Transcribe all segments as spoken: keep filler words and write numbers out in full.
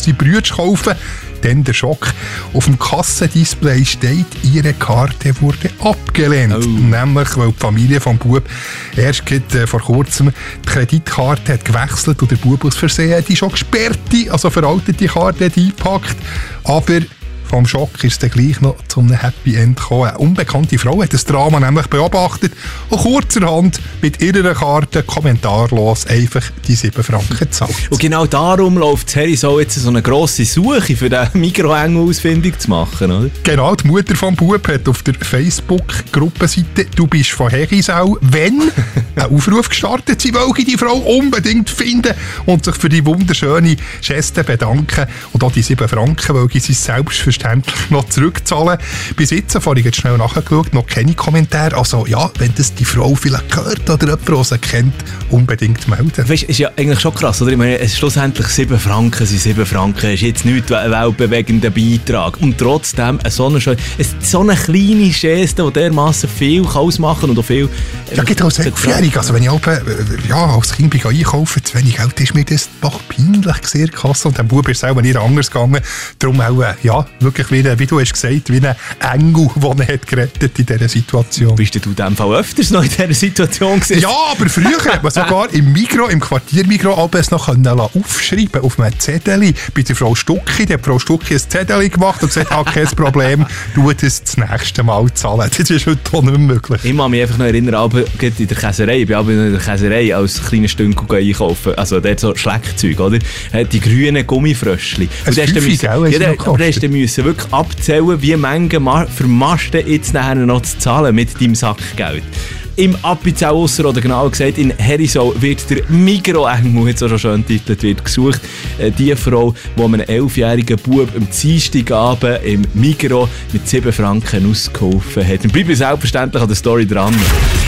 seine Brüder kaufen. Dann der Schock. Auf dem Kassendisplay steht, ihre Karte wurde abgelehnt. Oh. Nämlich, weil die Familie vom Bub erst äh, vor kurzem die Kreditkarte hat gewechselt und der Bub aus Versehen die schon gesperrte, also veraltete Karte hat eingepackt. Aber vom Schock ist es dann gleich noch zu einem Happy End gekommen. Eine unbekannte Frau hat das Drama nämlich beobachtet und kurzerhand mit ihrer Karte kommentarlos einfach die sieben Franken gezahlt. Und genau darum läuft Harry so jetzt so eine grosse Suche, für den Mikroengel ausfindig zu machen, oder? Genau, die Mutter vom Bub hat auf der Facebook-Gruppenseite «Du bist von Herisau, wenn?» einen Aufruf gestartet. Sie wollte die Frau unbedingt finden und sich für die wunderschöne Geste bedanken. Und auch die sieben Franken, weil sie selbstverständlich noch zurückzahlen. Bis jetzt, vorhin jetzt schnell nachgeschaut, noch keine Kommentare. Also ja, wenn das die Frau vielleicht gehört oder jemand, der sie kennt, unbedingt melden. Weißt du, ist ja eigentlich schon krass, oder? Ich meine, es ist schlussendlich sieben Franken sind sieben Franken. Ist jetzt nicht ein weltbewegender Beitrag. Und trotzdem so eine, so eine kleine Geste, die dermassen viel ausmachen kann und auch viel... Ja, geht als Elfjährig. Also wenn ich auch, ja, als Kind bin einkaufen, zu wenig Geld, ist mir das doch peinlich gesehen. Und dem Bub ist selber nicht anders gegangen. Darum auch, ja, wirklich wie, wie du hast gesagt, wie ein Engel, der ihn hat gerettet in dieser Situation. Bist du in diesem Fall öfters noch in dieser Situation gewesen? Ja, aber früher hat man sogar im Migros, im Quartiermigros alles noch aufschreiben auf einem Zettel. Bei der Frau Stucki, die hat Frau Stucki ein Zettel gemacht und gesagt, ah, kein Problem, du das das nächste Mal zahlen. Das ist heute auch nicht möglich. Ich kann mich einfach noch erinnern, aber in der Käserei, ich bin aber in der Käserei als kleines Stündchen einkaufen, also dort so Schleckzeug, oder? Die grünen Gummifröschli. Und das ist ja, aber da hast du müssen wirklich abzählen, wie Menge für Masten jetzt nachher noch zu zahlen mit deinem Sackgeld. Im Appenzell Ausser, oder genauer gesagt in Herisau, wird der Mikroengel, jetzt auch schon schön titelt, wird gesucht. Äh, die Frau, die einem elfjährigen Bub am Dienstagabend im Migros mit sieben Franken ausgeholfen hat. Und bleibe selbstverständlich an der Story dran.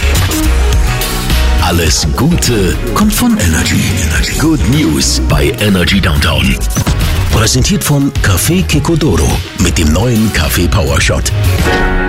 Alles Gute kommt von Energy. Good News bei Energy Downtown. Präsentiert von Café Kekudoro mit dem neuen Kaffee Power Shot.